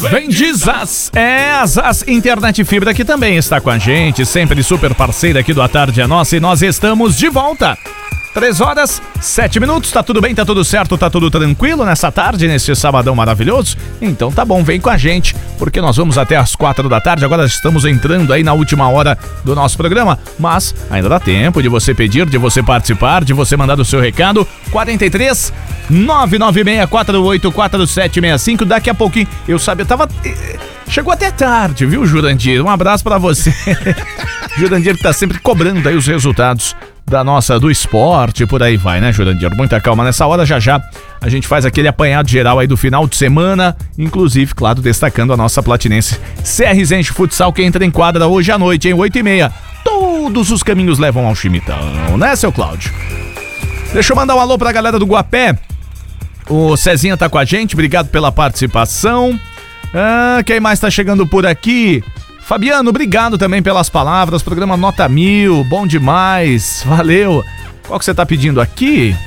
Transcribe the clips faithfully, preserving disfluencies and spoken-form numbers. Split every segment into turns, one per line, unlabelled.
Vem de Zaz. É, a Zaz Internet Fibra que também está com a gente, sempre super parceira aqui do A Tarde é Nossa, e nós estamos de volta. Três horas, sete minutos, tá tudo bem, tá tudo certo, tá tudo tranquilo nessa tarde, nesse sabadão maravilhoso? Então tá bom, vem com a gente, porque nós vamos até as quatro da tarde, agora estamos entrando aí na última hora do nosso programa, mas ainda dá tempo de você pedir, de você participar, de você mandar o seu recado, quarenta e três, nove nove seis, quatro oito quatro sete seis cinco, daqui a pouquinho, eu sabia, eu tava... Chegou até tarde, viu, Jurandir? Um abraço pra você. Jurandir que tá sempre cobrando aí os resultados da nossa, do esporte, por aí vai, né, Jurandir? Muita calma nessa hora, já já a gente faz aquele apanhado geral aí do final de semana, inclusive, claro, destacando a nossa platinense C R Zenche Futsal, que entra em quadra hoje à noite, em oito e meia. Todos os caminhos levam ao Chimitão, né, seu Cláudio? Deixa eu mandar um alô pra galera do Guapé. O Cezinha tá com a gente, obrigado pela participação. Ah, quem mais tá chegando por aqui? Fabiano, obrigado também pelas palavras. Programa Nota Mil, bom demais. Valeu. Qual que você tá pedindo aqui?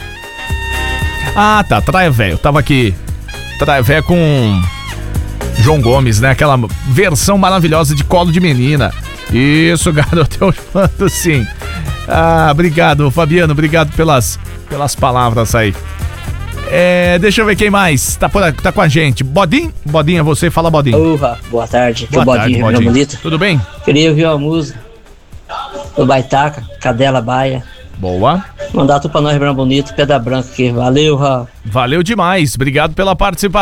Ah, tá, Traia Véio. Tava aqui. Traia Véio com João Gomes, né? Aquela versão maravilhosa de Colo de Menina. Isso, garoto, eu mando sim. Ah, obrigado, Fabiano. Obrigado pelas, pelas palavras aí. É, deixa eu ver quem mais tá, por, tá com a gente. Bodinho? Bodinho, é você? Fala, Bodinho.
Urra, boa tarde.
Boa
Bodinho,
tarde,
Bodinho.
Bodinho. Tudo bem?
Queria ouvir uma música do Baitaca, Cadela Baia.
Boa.
Mandar tu pra nós, Ribeirão Bonito, Pedra Branca aqui. Valeu, Ra.
Valeu demais. Obrigado pela participação.